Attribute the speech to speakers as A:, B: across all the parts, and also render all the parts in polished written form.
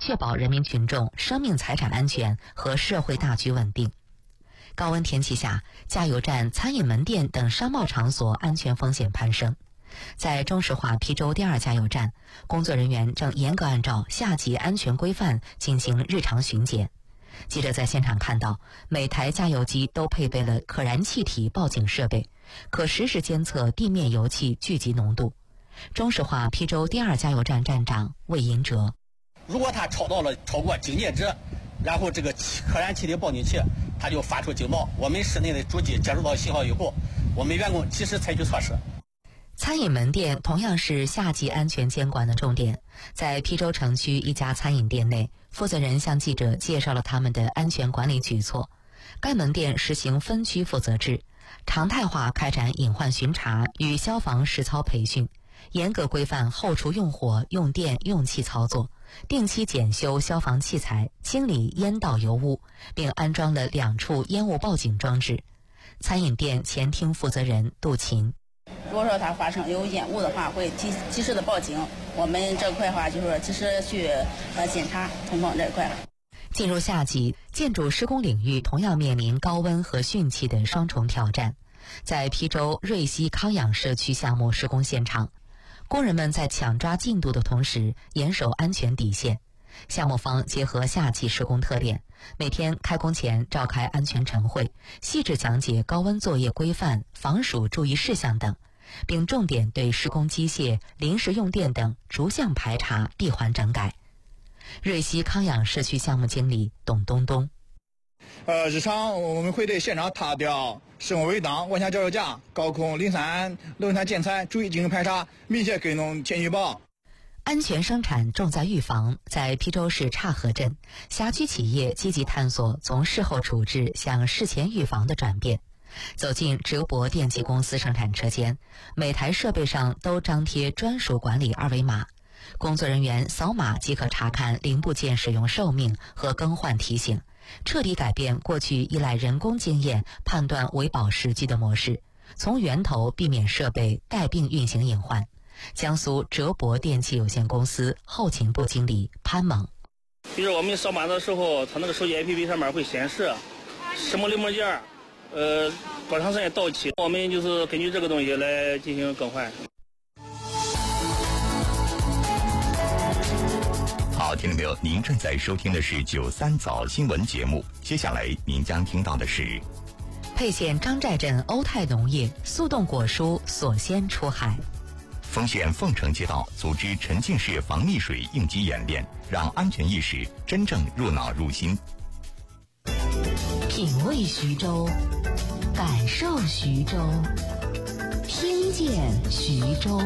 A: 确保人民群众生命财产安全和社会大局稳定。高温天气下，加油站、餐饮门店等商贸场所安全风险攀升。在中石化邳州第2加油站，工作人员正严格按照夏季安全规范进行日常巡检。记者在现场看到，每台加油机都配备了可燃气体报警设备，可实时监测地面油气聚集浓度。中石化邳州第2加油站站长魏银哲：
B: 如果它超过警戒值，然后这个可燃气体报警器它就发出警报，我们室内的主机接收到信号以后，我们员工及时采取措施。
A: 餐饮门店同样是夏季安全监管的重点。在邳州城区一家餐饮店内，负责人向记者介绍了他们的安全管理举措。该门店实行分区负责制，常态化开展隐患巡查与消防实操培训，严格规范后厨用火、用电、用气操作，定期检修消防器材，清理烟道油污，并安装了2处烟雾报警装置。餐饮店前厅负责人杜琴：
C: 如果说它发生有烟雾的话，会及时的报警。我们这块的话，就是及时去检查通风这一块。
A: 进入夏季，建筑施工领域同样面临高温和汛期的双重挑战。在邳州瑞西康养社区项目施工现场，工人们在抢抓进度的同时，严守安全底线。项目方结合夏季施工特点，每天开工前召开安全晨会，细致讲解高温作业规范、防暑注意事项等，并重点对施工机械、临时用电等逐项排查、闭环整改。瑞西康养社区项目经理董东东：
D: 日常我们会对现场塌掉施工围挡、外墙脚手架、高空磷酸建材逐一进行排查，密切跟踪天气预报。
A: 安全生产重在预防。在邳州市岔河镇，辖区企业积极探索从事后处置向事前预防的转变。走进哲博电气公司生产车间，每台设备上都张贴专属管理2维码，工作人员扫码即可查看零部件使用寿命和更换提醒，彻底改变过去依赖人工经验判断维保时机的模式，从源头避免设备带病运行隐患。江苏哲博电气有限公司后勤部经理潘猛：
E: 比如我们扫码的时候，它那个手机 APP 上面会显示什么零部件多长时间到期，我们就是根据这个东西来进行更换。
F: 好，听众朋友，您正在收听的是93早新闻节目，接下来您将听到的是
A: 沛县张寨镇欧泰农业速冻果蔬锁鲜出海。
F: 丰县凤城街道组织沉浸式防溺水应急演练，让安全意识真正入脑入心。
A: 品味徐州，感受徐州，听见徐州。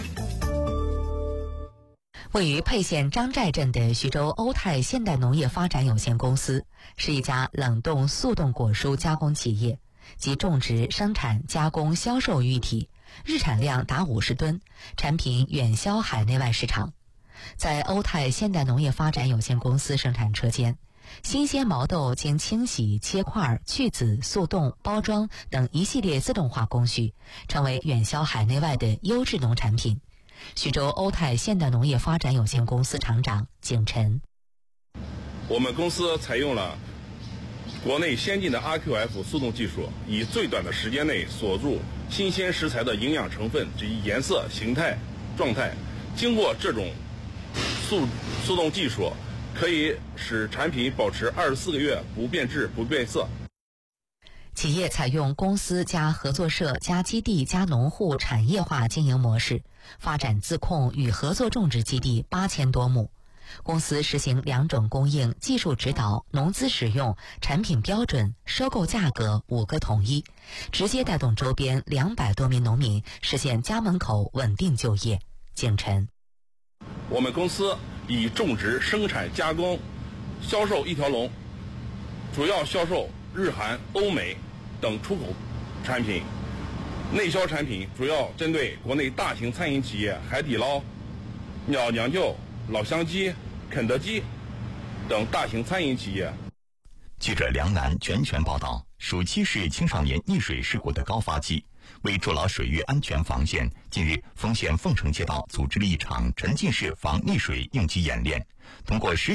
A: 位于沛县张寨镇的徐州欧泰现代农业发展有限公司是一家冷冻速冻果蔬加工企业，集种植、生产、加工、销售于一体，日产量达50吨，产品远销海内外市场。在欧泰现代农业发展有限公司生产车间，新鲜毛豆经清洗、切块、去籽、速冻、包装等一系列自动化工序，成为远销海内外的优质农产品。徐州欧泰现代农业发展有限公司厂长景晨：
G: 我们公司采用了国内先进的 RQF 速冻技术，以最短的时间内锁住新鲜食材的营养成分及颜色、形态、状态。经过这种速冻技术，可以使产品保持24个月不变质、不变色。
A: 企业采用公司加合作社加基地加农户产业化经营模式，发展自控与合作种植基地8000多亩。公司实行2种供应、技术指导、农资使用、产品标准、收购价格5个统一，直接带动周边200多名农民实现家门口稳定就业。景晨：
G: 我们公司以种植、生产、加工、销售一条龙，主要销售日韩、欧美等出口产品，内销产品主要针对国内大型餐饮企业海底捞、鸟娘舅、老乡鸡、肯德基等大型餐饮企业。
F: 记者梁楠全报道，暑期是青少年溺水事故的高发期，为筑牢水域安全防线，近日丰县凤城街道组织了一场沉浸式防溺水应急演练，通过